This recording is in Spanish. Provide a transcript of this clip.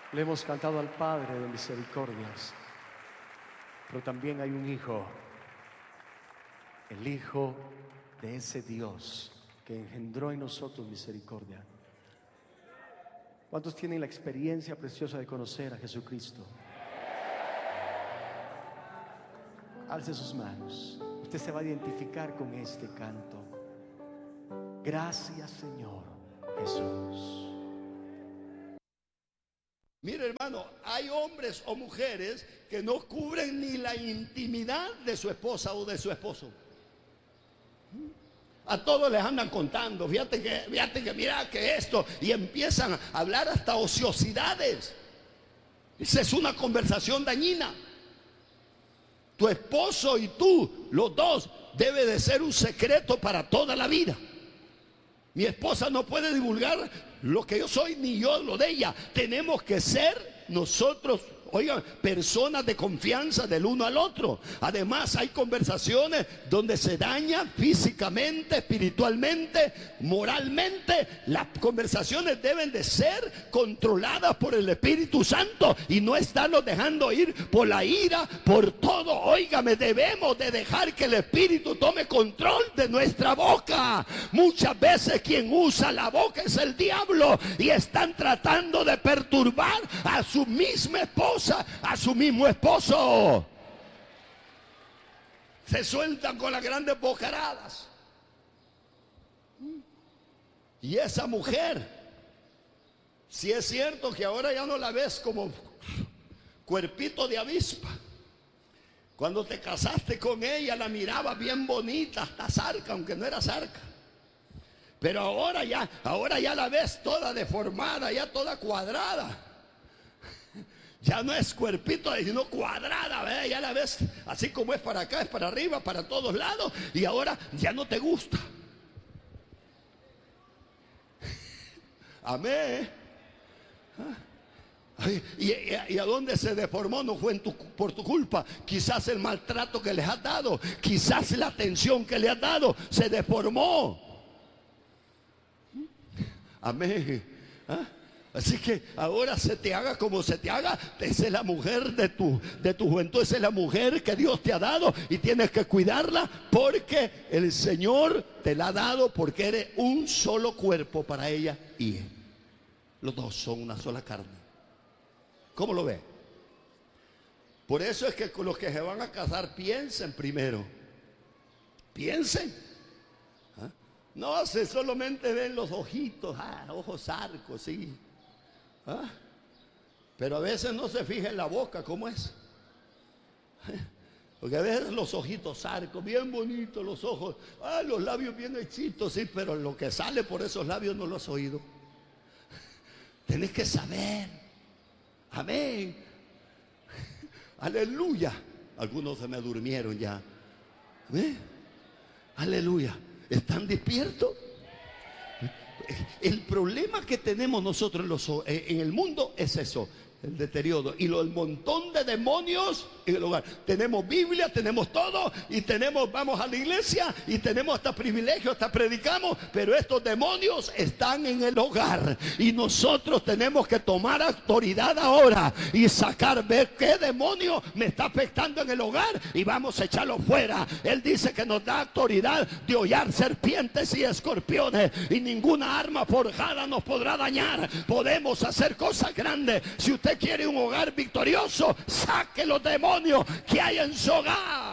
Le hemos cantado al Padre de misericordias, pero también hay un Hijo, el Hijo de ese Dios que engendró en nosotros misericordia. ¿Cuántos tienen la experiencia preciosa de conocer a Jesucristo? Alce sus manos. Usted se va a identificar con este canto. Gracias, Señor Jesús. Mire, hermano, hay hombres o mujeres que no cubren ni la intimidad de su esposa o de su esposo. A todos les andan contando, fíjate que mira que esto, y empiezan a hablar hasta ociosidades. Esa es una conversación dañina. Tu esposo y tú, los dos, debe de ser un secreto para toda la vida. Mi esposa no puede divulgar lo que yo soy, ni yo lo de ella. Tenemos que ser nosotros, oigan, personas de confianza del uno al otro. Además, hay conversaciones donde se daña físicamente, espiritualmente, moralmente. Las conversaciones deben de ser controladas por el Espíritu Santo y no estarnos dejando ir por la ira, por todo. Óigame, debemos de dejar que el Espíritu tome control de nuestra boca. Muchas veces quien usa la boca es el diablo y están tratando de perturbar a su misma esposa, a su mismo esposo. Se sueltan con las grandes bocaradas. Y esa mujer, si es cierto que ahora ya no la ves como cuerpito de avispa. Cuando te casaste con ella la mirabas bien bonita, hasta zarca, aunque no era zarca. Pero ahora ya la ves toda deformada, ya toda cuadrada. Ya no es cuerpito, sino cuadrada, ¿verdad? Ya la ves así como es para acá, es para arriba, para todos lados. Y ahora ya no te gusta. Amén. ¿Y a dónde se deformó? No fue por tu culpa. Quizás el maltrato que les has dado, quizás la atención que le has dado, se deformó. Amén. Así que ahora se te haga como se te haga. Esa es la mujer de tu juventud. Esa es la mujer que Dios te ha dado y tienes que cuidarla porque el Señor te la ha dado, porque eres un solo cuerpo para ella y él. Los dos son una sola carne. ¿Cómo lo ve? Por eso es que los que se van a casar piensen primero. Piensen. No, se solamente ven los ojitos, ojos arcos, sí. Pero a veces no se fija en la boca, ¿cómo es? Porque a veces los ojitos arcos, bien bonitos los ojos, los labios bien hechitos, sí, pero lo que sale por esos labios no lo has oído. Tenés que saber. Amén. Aleluya. Algunos se me durmieron ya. ¿Amén? Aleluya. ¿Están despiertos? El problema que tenemos nosotros en el mundo es eso, el deterioro y el montón de demonios en el hogar. Tenemos Biblia, tenemos todo y vamos a la iglesia y tenemos hasta privilegios, hasta predicamos, pero estos demonios están en el hogar y nosotros tenemos que tomar autoridad ahora y ver qué demonio me está afectando en el hogar y vamos a echarlo fuera. Él dice que nos da autoridad de hollar serpientes y escorpiones y ninguna arma forjada nos podrá dañar. Podemos hacer cosas grandes. Si usted quiere un hogar victorioso, saque los demonios que hay en su hogar.